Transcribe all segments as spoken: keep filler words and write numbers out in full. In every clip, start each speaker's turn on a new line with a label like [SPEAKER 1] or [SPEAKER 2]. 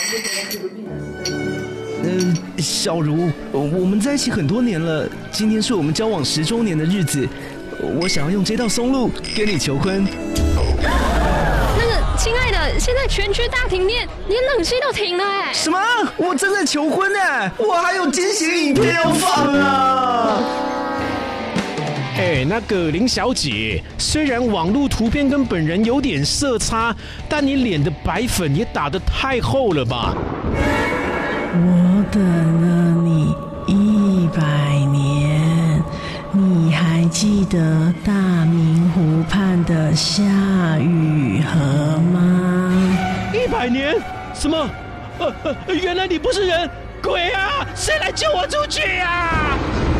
[SPEAKER 1] 嗯、呃，小茹，我们在一起很多年了，今天是我们交往十周年的日子，我想要用这道松露跟你求婚。
[SPEAKER 2] 那个，亲爱的，现在全区大停电，连冷气都停了哎！
[SPEAKER 1] 什么？我正在求婚哎，我还有惊喜影片要放啊！
[SPEAKER 3] 哎，那个林小姐，虽然网络图片跟本人有点色差，但你脸的白粉也打得太厚了吧？
[SPEAKER 4] 我等了你一百年，你还记得大明湖畔的夏雨荷吗？
[SPEAKER 3] 一百年？什么？呃呃，原来你不是人，鬼啊！谁来救我出去啊？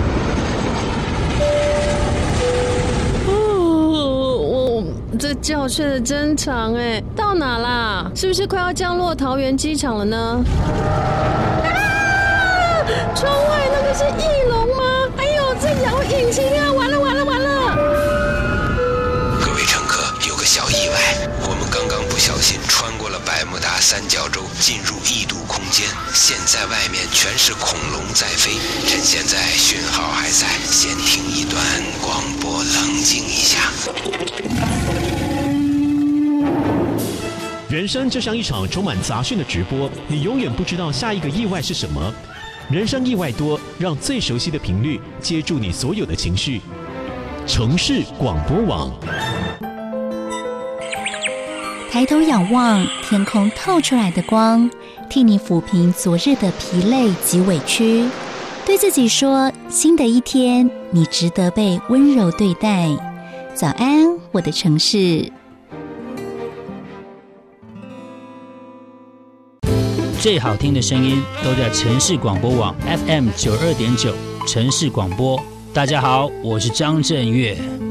[SPEAKER 2] 这觉睡得真长哎，到哪啦？是不是快要降落桃园机场了呢？啊！窗外那个是翼龙吗？哎呦，在摇引擎啊！完了完了完了！
[SPEAKER 5] 各位乘客，有个小意外，我们刚刚不小心穿过了百慕达三角洲，进入异度空间。现在外面全是恐龙在飞，趁现在讯号还在，先听一段广播，冷静一下。
[SPEAKER 3] 人生就像一场充满杂讯的直播，你永远不知道下一个意外是什么。人生意外多，让最熟悉的频率接住你所有的情绪。城市广播网，
[SPEAKER 6] 抬头仰望，天空透出来的光，替你抚平昨日的疲累及委屈。对自己说，新的一天，你值得被温柔对待。早安，我的城市。
[SPEAKER 7] 最好听的声音都在城市广播网 F M 九二点九 城市广播。大家好，我是张震岳。